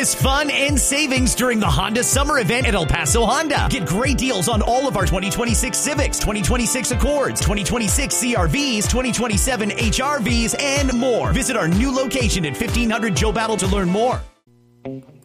It's fun and savings during the Honda Summer Event at El Paso Honda. Get great deals on all of our 2026 Civics, 2026 Accords, 2026 CRVs, 2027 HRVs, and more. Visit our new location at 1500 Joe Battle to learn more.